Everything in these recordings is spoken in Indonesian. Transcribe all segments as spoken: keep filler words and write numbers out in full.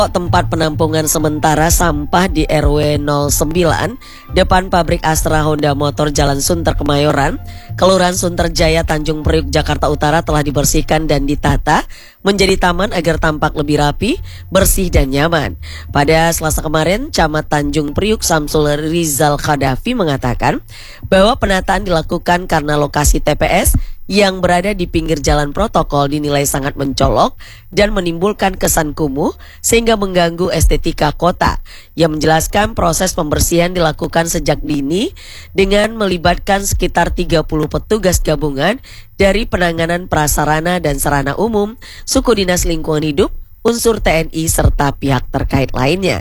Tempat penampungan sementara sampah di R W nol sembilan depan pabrik Astra Honda Motor Jalan Sunter Kemayoran, Kelurahan Sunterjaya, Tanjung Priuk, Jakarta Utara telah dibersihkan dan ditata menjadi taman agar tampak lebih rapi, bersih dan nyaman. Pada Selasa kemarin, Camat Tanjung Priuk Samsul Rizal Khadafi mengatakan bahwa penataan dilakukan karena lokasi T P S yang berada di pinggir jalan protokol dinilai sangat mencolok dan menimbulkan kesan kumuh sehingga mengganggu estetika kota. Ia menjelaskan proses pembersihan dilakukan sejak dini dengan melibatkan sekitar tiga puluh petugas gabungan dari penanganan prasarana dan sarana umum, suku dinas lingkungan hidup, unsur T N I serta pihak terkait lainnya.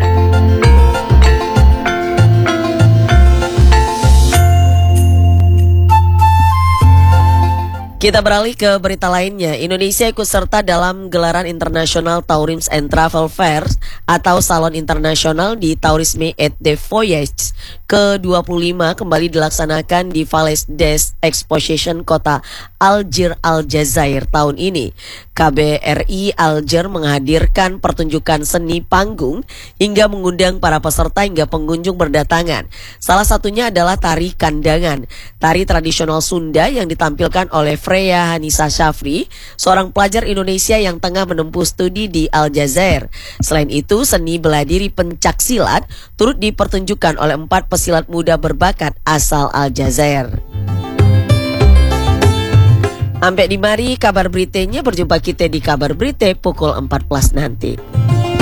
Kita beralih ke berita lainnya. Indonesia ikut serta dalam gelaran internasional Tourism and Travel Fair atau Salon Internasional di Tourisme et de Voyage ke dua puluh lima kembali dilaksanakan di Valais des Expositions kota Alger, Aljazair tahun ini. K B R I Alger menghadirkan pertunjukan seni panggung hingga mengundang para peserta hingga pengunjung berdatangan. Salah satunya adalah tari kandangan, tari tradisional Sunda yang ditampilkan oleh Freya Hanisa Syafri, seorang pelajar Indonesia yang tengah menempuh studi di Aljazair. Selain itu, seni bela diri pencak silat turut dipertunjukkan oleh empat pesilat muda berbakat asal Aljazair. Sampai di mari kabar beritanya, berjumpa kita di kabar berita pukul empat belas nanti.